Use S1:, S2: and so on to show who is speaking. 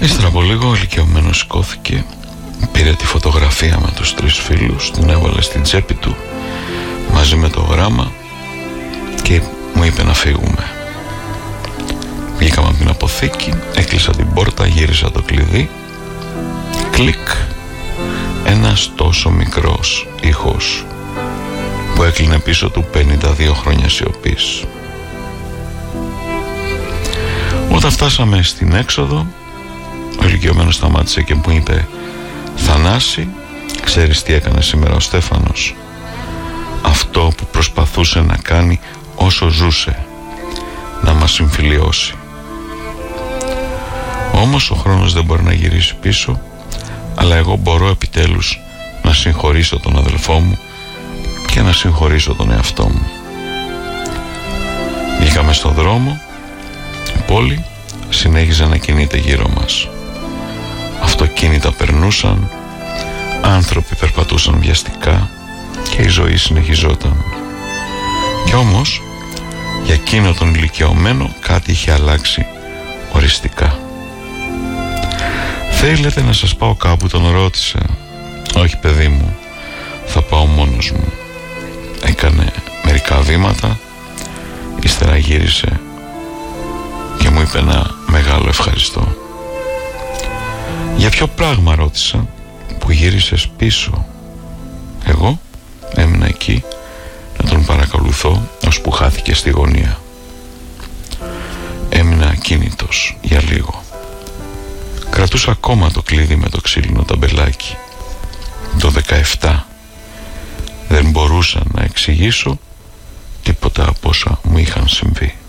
S1: Ύστερα από λίγο ο ηλικιωμένος σηκώθηκε, πήρε τη φωτογραφία με τους 3 φίλους, την έβαλε στην τσέπη του μαζί με το γράμμα και μου είπε να φύγουμε. Βγήκαμε από την αποθήκη, έκλεισα την πόρτα, γύρισα το κλειδί. Κλικ. Ένας τόσο μικρός ήχος που έκλεινε πίσω του 52 χρόνια σιωπής. Όταν φτάσαμε στην έξοδο, ο ηλικιωμένος σταμάτησε και μου είπε: «Θανάση, ξέρεις τι έκανε σήμερα ο Στέφανος? Αυτό που προσπαθούσε να κάνει όσο ζούσε, να μας συμφιλιώσει. Όμως ο χρόνος δεν μπορεί να γυρίσει πίσω, αλλά εγώ μπορώ επιτέλους να συγχωρήσω τον αδελφό μου και να συγχωρήσω τον εαυτό μου». Βγήκαμε στον δρόμο, η πόλη συνέχιζε να κινείται γύρω μας. Αυτοκίνητα περνούσαν, άνθρωποι περπατούσαν βιαστικά και η ζωή συνεχιζόταν. Κι όμως για εκείνο τον ηλικιωμένο κάτι είχε αλλάξει οριστικά. «Θέλετε να σας πάω κάπου?» τον ρώτησε. «Όχι, παιδί μου, θα πάω μόνος μου». Έκανε μερικά βήματα, ύστερα γύρισε και μου είπε ένα μεγάλο ευχαριστώ. «Για ποιο πράγμα?» ρώτησα. «Που γύρισες πίσω». Εγώ έμεινα εκεί να τον παρακολουθώ ώσπου χάθηκε στη γωνία. Έμεινα ακίνητος για λίγο. Κρατούσα ακόμα το κλειδί με το ξύλινο ταμπελάκι. Το 17. Δεν μπορούσα να εξηγήσω τίποτα από όσα μου είχαν συμβεί.